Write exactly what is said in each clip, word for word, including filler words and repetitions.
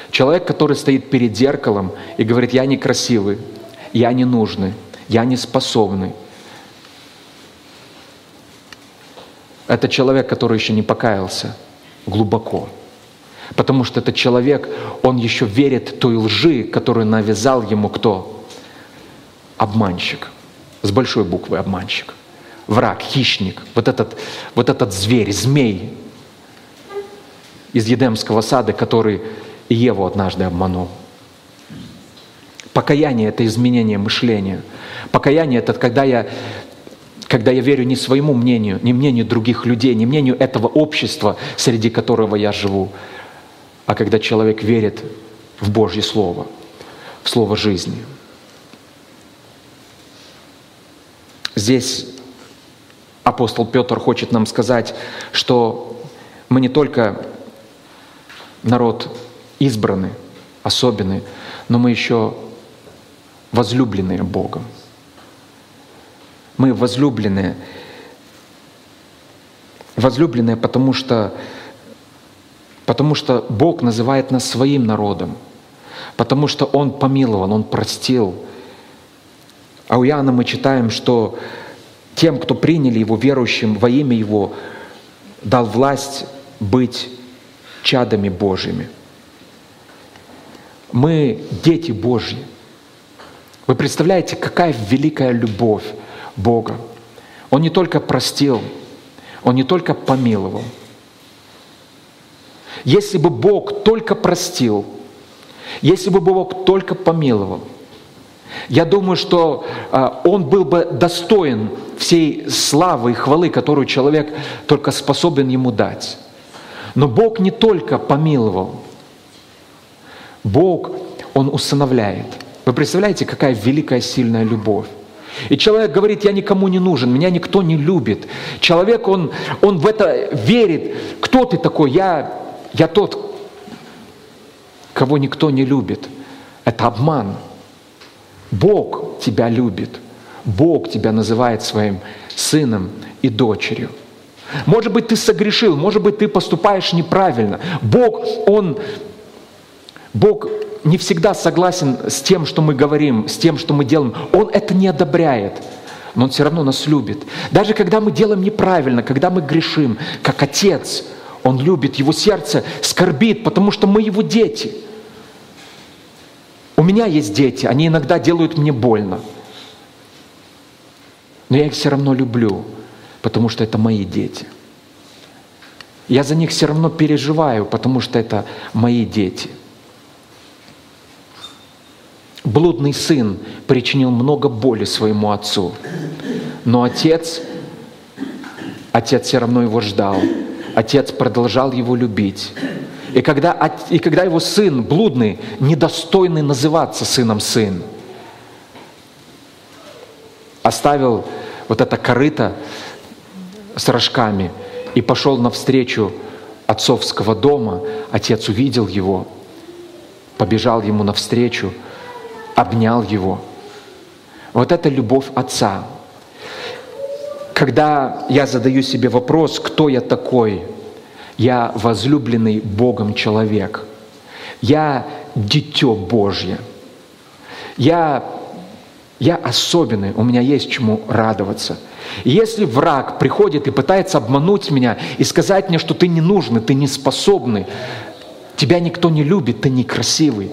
Человек, который стоит перед зеркалом и говорит: я некрасивый, я не нужный, я не способный. Это человек, который еще не покаялся глубоко. Потому что этот человек, он еще верит той лжи, которую навязал ему кто? Обманщик. С большой буквы обманщик. Враг, хищник. Вот этот, вот этот зверь, змей из Едемского сада, который Еву однажды обманул. Покаяние — это изменение мышления. Покаяние — это когда я, когда я верю не своему мнению, не мнению других людей, не мнению этого общества, среди которого я живу, а когда человек верит в Божье Слово, в Слово жизни. Здесь апостол Петр хочет нам сказать, что мы не только народ избранный, особенный, но мы еще возлюбленные Богом. Мы возлюбленные. Возлюбленные, потому что, потому что Бог называет нас своим народом, потому что Он помиловал, Он простил. А у Иоанна мы читаем, что тем, кто приняли Его, верующим во имя Его, дал власть быть чадами Божьими. Мы дети Божьи. Вы представляете, какая великая любовь Бога. Он не только простил, Он не только помиловал. Если бы Бог только простил, если бы Бог только помиловал, я думаю, что а, Он был бы достоин всей славы и хвалы, которую человек только способен Ему дать. Но Бог не только помиловал, Бог, Он усыновляет. Вы представляете, какая великая, сильная любовь? И человек говорит: я никому не нужен, меня никто не любит. Человек, он, он в это верит. Кто ты такой? Я, я тот, кого никто не любит. Это обман. Бог тебя любит. Бог тебя называет своим сыном и дочерью. Может быть, ты согрешил, может быть, ты поступаешь неправильно. Бог, Он, Бог не всегда согласен с тем, что мы говорим, с тем, что мы делаем. Он это не одобряет, но Он все равно нас любит. Даже когда мы делаем неправильно, когда мы грешим, как Отец, Он любит, Его сердце скорбит, потому что мы Его дети. У меня есть дети, они иногда делают мне больно. Но я их все равно люблю, потому что это мои дети. Я за них все равно переживаю, потому что это мои дети. Блудный сын причинил много боли своему отцу, но отец, отец все равно его ждал. Отец продолжал его любить. И когда, и когда его сын, блудный, недостойный называться сыном сын, оставил вот это корыто с рожками и пошел навстречу отцовского дома, отец увидел его, побежал ему навстречу, обнял его. Вот это любовь отца. Когда я задаю себе вопрос, кто я такой, я возлюбленный Богом человек, я дитё Божье, я, я особенный, у меня есть чему радоваться. И если враг приходит и пытается обмануть меня и сказать мне, что ты не нужный, ты не способный, тебя никто не любит, ты некрасивый,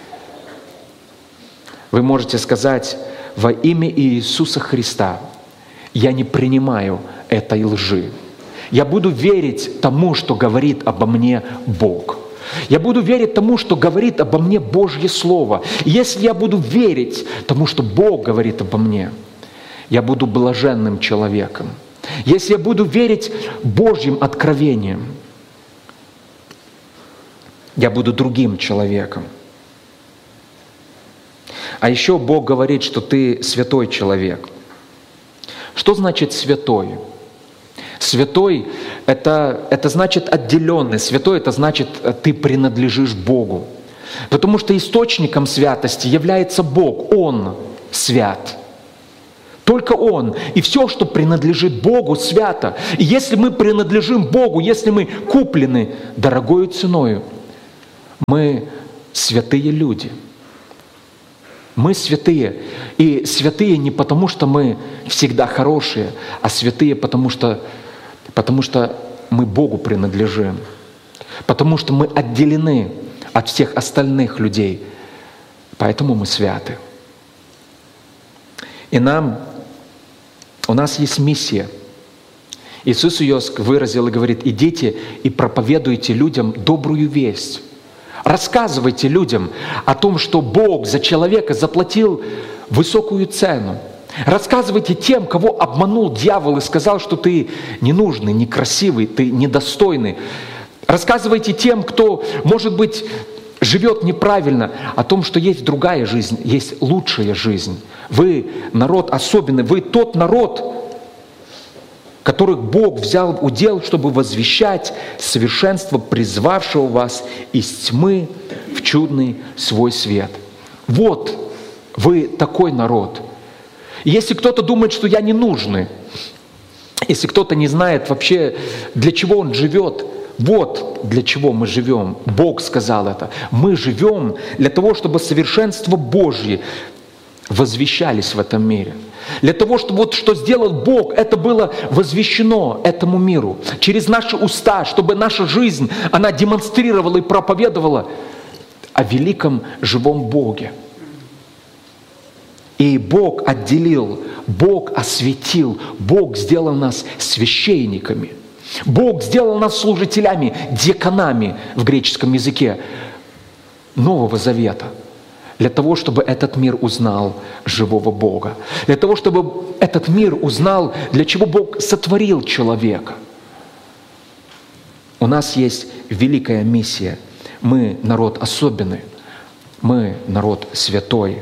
вы можете сказать: во имя Иисуса Христа я не принимаю этой лжи. Я буду верить тому, что говорит обо мне Бог. Я буду верить тому, что говорит обо мне Божье Слово. И если я буду верить тому, что Бог говорит обо мне, я буду блаженным человеком. Если я буду верить Божьим откровениям, я буду другим человеком. А еще Бог говорит, что ты святой человек. Что значит святой? Святой — это, это значит отделенный. Святой — это значит, ты принадлежишь Богу. Потому что источником святости является Бог. Он свят. Только Он. И все, что принадлежит Богу, свято. И если мы принадлежим Богу, если мы куплены дорогою ценою, мы святые люди. Мы святые. И святые не потому, что мы всегда хорошие, а святые потому, что, потому что мы Богу принадлежим. Потому что мы отделены от всех остальных людей. Поэтому мы святы. И нам, у нас есть миссия. Иисус ее выразил и говорит: идите и проповедуйте людям добрую весть. Рассказывайте людям о том, что Бог за человека заплатил высокую цену. Рассказывайте тем, кого обманул дьявол и сказал, что ты ненужный, некрасивый, ты недостойный. Рассказывайте тем, кто, может быть, живет неправильно, о том, что есть другая жизнь, есть лучшая жизнь. Вы народ особенный, вы тот народ, которых Бог взял в удел, чтобы возвещать совершенство призвавшего вас из тьмы в чудный свой свет. Вот вы такой народ. И если кто-то думает, что я не нужный, если кто-то не знает вообще, для чего он живет, вот для чего мы живем. Бог сказал это. Мы живем для того, чтобы совершенство Божье возвещались в этом мире. Для того, чтобы вот что сделал Бог, это было возвещено этому миру. Через наши уста, чтобы наша жизнь, она демонстрировала и проповедовала о великом живом Боге. И Бог отделил, Бог осветил, Бог сделал нас священниками. Бог сделал нас служителями, диаконами в греческом языке Нового Завета. Для того, чтобы этот мир узнал живого Бога. Для того, чтобы этот мир узнал, для чего Бог сотворил человека. У нас есть великая миссия. Мы народ особенный. Мы народ святой.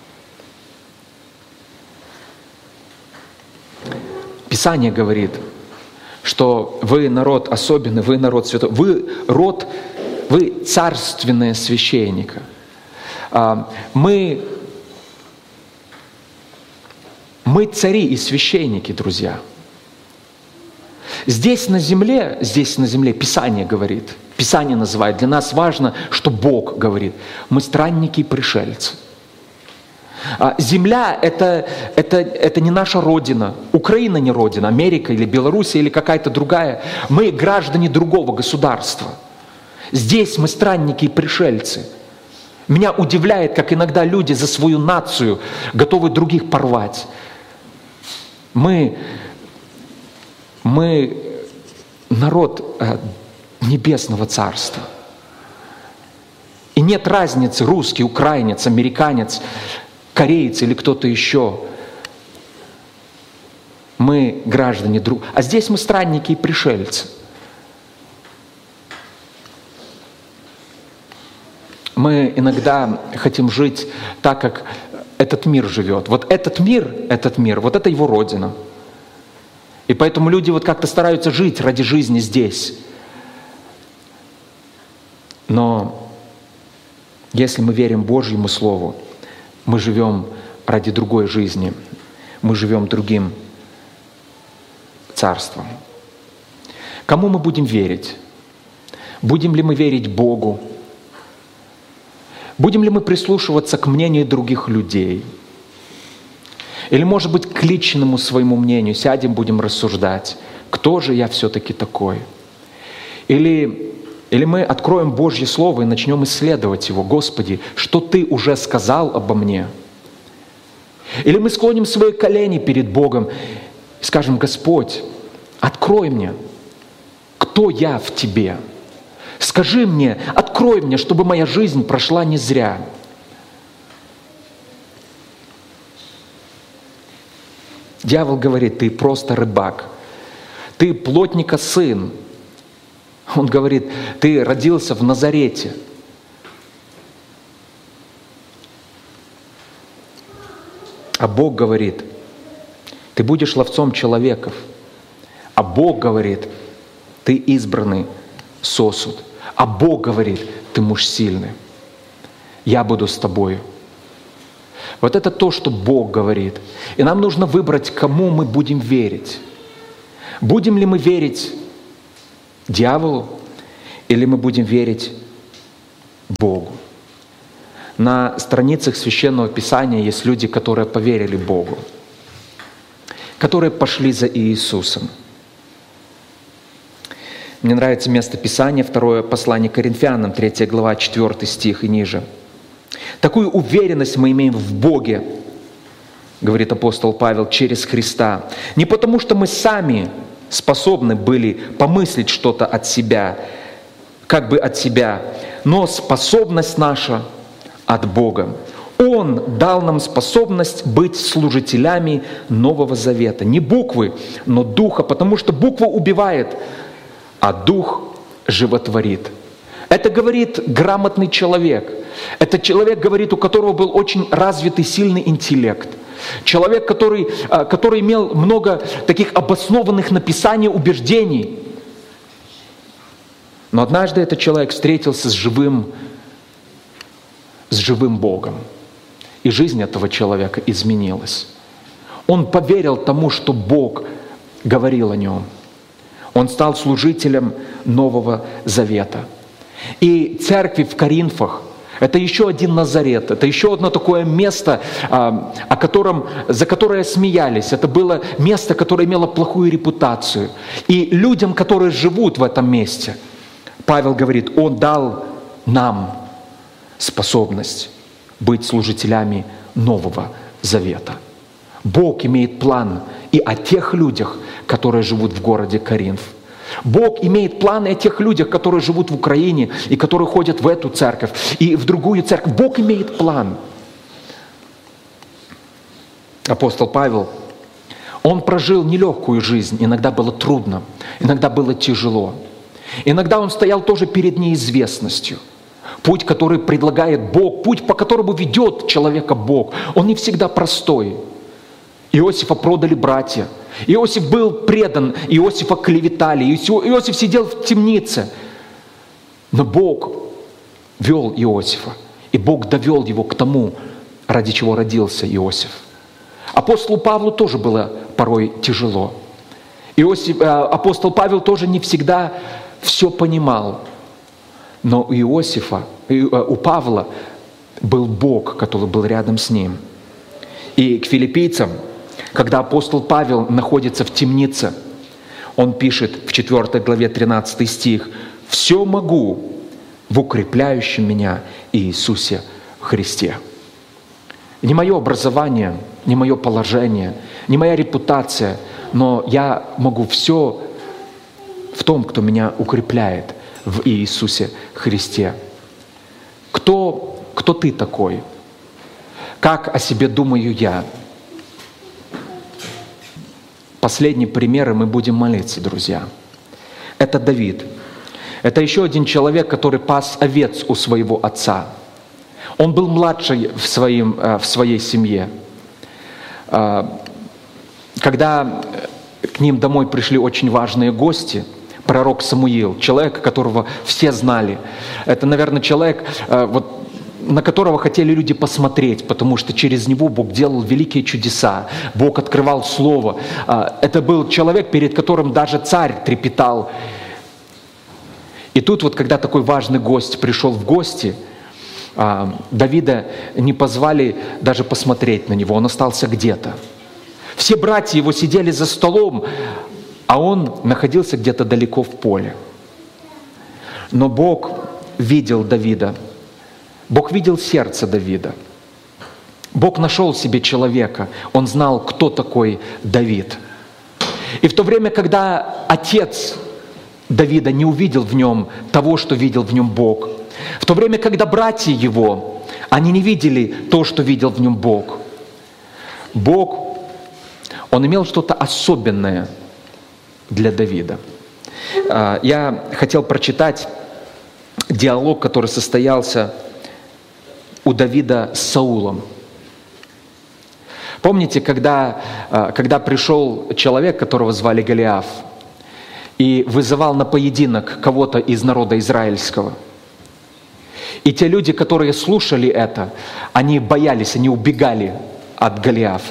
Писание говорит, что вы народ особенный, вы народ святой. Вы род, вы царственное священника. Мы, мы цари и священники, друзья. Здесь на земле, здесь на земле Писание говорит, Писание называет, для нас важно, что Бог говорит. Мы странники и пришельцы. Земля это, это, это не наша родина, Украина не родина, Америка или Белоруссия или какая-то другая. Мы граждане другого государства. Здесь мы странники и пришельцы. Меня удивляет, как иногда люди за свою нацию готовы других порвать. Мы, мы народ небесного царства. И нет разницы, русский, украинец, американец, кореец или кто-то еще. Мы граждане друг. А здесь мы странники и пришельцы. Мы иногда хотим жить так, как этот мир живет. Вот этот мир, этот мир, вот это его родина. И поэтому люди вот как-то стараются жить ради жизни здесь. Но если мы верим Божьему Слову, мы живем ради другой жизни. Мы живем другим царством. Кому мы будем верить? Будем ли мы верить Богу? Будем ли мы прислушиваться к мнению других людей? Или, может быть, к личному своему мнению сядем, будем рассуждать, кто же я все-таки такой? Или, или мы откроем Божье Слово и начнем исследовать его. Господи, что Ты уже сказал обо мне? Или мы склоним свои колени перед Богом и скажем: Господь, открой мне, кто я в Тебе. Скажи мне, открой мне, чтобы моя жизнь прошла не зря. Дьявол говорит: ты просто рыбак, ты плотника сын. Он говорит: ты родился в Назарете. А Бог говорит: ты будешь ловцом человеков. А Бог говорит: ты избранный сосуд. А Бог говорит: ты муж сильный. Я буду с тобою. Вот это то, что Бог говорит. И нам нужно выбрать, кому мы будем верить. Будем ли мы верить дьяволу, или мы будем верить Богу? На страницах Священного Писания есть люди, которые поверили Богу, которые пошли за Иисусом. Мне нравится место Писания, второе послание Коринфянам, третья глава, четвёртый стих и ниже. «Такую уверенность мы имеем в Боге, — говорит апостол Павел, — через Христа. Не потому, что мы сами способны были помыслить что-то от себя, как бы от себя, но способность наша от Бога. Он дал нам способность быть служителями Нового Завета. Не буквы, но духа, потому что буква убивает, а дух животворит». Это говорит грамотный человек. Это человек, говорит, у которого был очень развитый, сильный интеллект. Человек, который, который имел много таких обоснованных написаний, убеждений. Но однажды этот человек встретился с живым, с живым Богом. И жизнь этого человека изменилась. Он поверил тому, что Бог говорил о нем. Он стал служителем Нового Завета. И церкви в Коринфах — это еще один Назарет, это еще одно такое место, о котором, за которое смеялись. Это было место, которое имело плохую репутацию. И людям, которые живут в этом месте, Павел говорит, Он дал нам способность быть служителями Нового Завета. Бог имеет план и о тех людях, которые живут в городе Коринф. Бог имеет планы о тех людях, которые живут в Украине и которые ходят в эту церковь и в другую церковь. Бог имеет план. Апостол Павел, он прожил нелегкую жизнь. Иногда было трудно, иногда было тяжело. Иногда он стоял тоже перед неизвестностью. Путь, который предлагает Бог, путь, по которому ведет человека Бог, он не всегда простой. Иосифа продали братья. Иосиф был предан, Иосифа клеветали, Иосиф сидел в темнице. Но Бог вел Иосифа, и Бог довел его к тому, ради чего родился Иосиф. Апостолу Павлу тоже было порой тяжело. Иосиф, апостол Павел тоже не всегда все понимал. Но у Иосифа, у Павла был Бог, который был рядом с ним. И к филиппийцам, когда апостол Павел находится в темнице, он пишет в четвёртой главе тринадцатый стих: «Все могу в укрепляющем меня Иисусе Христе». Не мое образование, не мое положение, не моя репутация, но я могу все в том, кто меня укрепляет в Иисусе Христе. Кто, кто ты такой? Как о себе думаю я? Последний пример, и мы будем молиться, друзья. Это Давид. Это еще один человек, который пас овец у своего отца. Он был младший в, своим, в своей семье. Когда к ним домой пришли очень важные гости, пророк Самуил, человек, которого все знали, это, наверное, человек, вот, на которого хотели люди посмотреть, потому что через него Бог делал великие чудеса, Бог открывал Слово. Это был человек, перед которым даже царь трепетал. И тут вот, когда такой важный гость пришел в гости, Давида не позвали даже посмотреть на него, он остался где-то. Все братья его сидели за столом, а он находился где-то далеко в поле. Но Бог видел Давида, Бог видел сердце Давида. Бог нашел себе человека, он знал, кто такой Давид. И в то время, когда отец Давида не увидел в нем того, что видел в нем Бог, в то время, когда братья его, они не видели то, что видел в нем Бог, Бог, он имел что-то особенное для Давида. Я хотел прочитать диалог, который состоялся у Давида с Саулом. Помните, когда, когда пришел человек, которого звали Голиаф, и вызывал на поединок кого-то из народа израильского? И те люди, которые слушали это, они боялись, они убегали от Голиафа.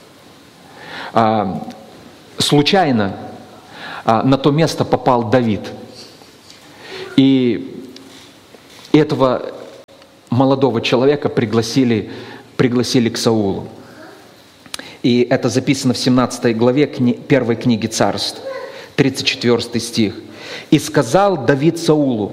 Случайно на то место попал Давид. И этого молодого человека пригласили, пригласили к Саулу. И это записано в семнадцатой главе первой книги Царств, тридцать четвёртый стих. «И сказал Давид Саулу».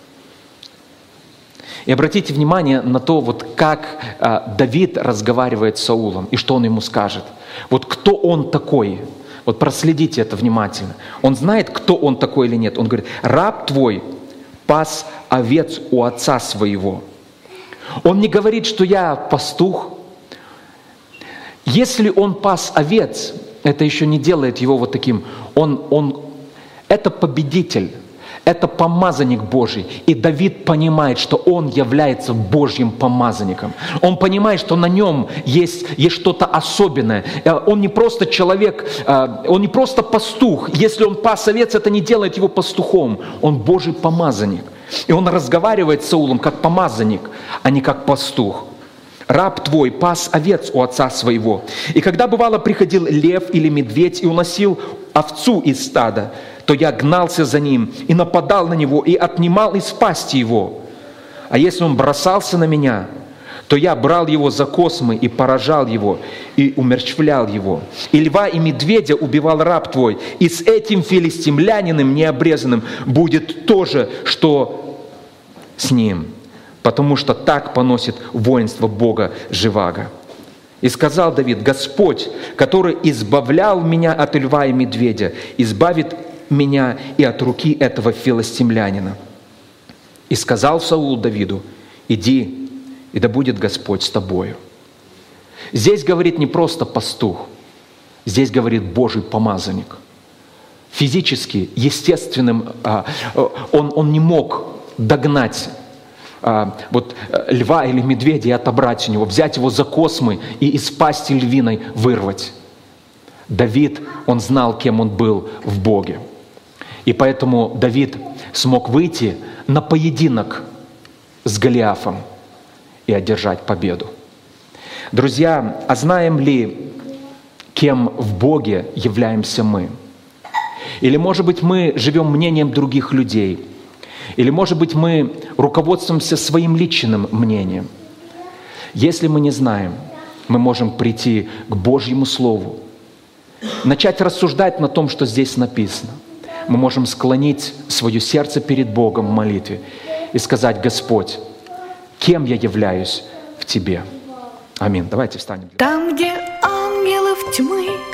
И обратите внимание на то, вот как а, Давид разговаривает с Саулом и что он ему скажет. Вот кто он такой? Вот проследите это внимательно. Он знает, кто он такой или нет. Он говорит: «Раб твой пас овец у отца своего». Он не говорит, что я пастух. Если он пас овец, это еще не делает его вот таким. Он, он, это победитель. Это помазанник Божий. И Давид понимает, что он является Божьим помазанником. Он понимает, что на нем есть, есть что-то особенное. Он не просто человек, он не просто пастух. Если он пас овец, это не делает его пастухом. Он Божий помазанник. И он разговаривает с Саулом как помазанник, а не как пастух. «Раб твой пас овец у отца своего. И когда, бывало, приходил лев или медведь и уносил овцу из стада, то я гнался за ним и нападал на него и отнимал из пасти его. А если он бросался на меня, то я брал его за космы и поражал его, и умерщвлял его. И льва и медведя убивал раб твой, и с этим филистимлянином необрезанным будет то же, что с ним, потому что так поносит воинство Бога живаго». И сказал Давид: «Господь, который избавлял меня от льва и медведя, избавит меня и от руки этого филистимлянина». И сказал Саул Давиду: «Иди, и да будет Господь с тобою». Здесь говорит не просто пастух, здесь говорит Божий помазанник. Физически, естественным, он, он не мог догнать вот льва или медведя и отобрать у него, взять его за космы и из пасти львиной вырвать. Давид, он знал, кем он был в Боге. И поэтому Давид смог выйти на поединок с Голиафом и одержать победу. Друзья, а знаем ли, кем в Боге являемся мы? Или, может быть, мы живем мнением других людей? Или, может быть, мы руководствуемся своим личным мнением? Если мы не знаем, мы можем прийти к Божьему Слову, начать рассуждать на том, что здесь написано. Мы можем склонить свое сердце перед Богом в молитве и сказать: «Господь, кем я являюсь в Тебе?» Аминь. Давайте встанем. Там, где ангелов тьмы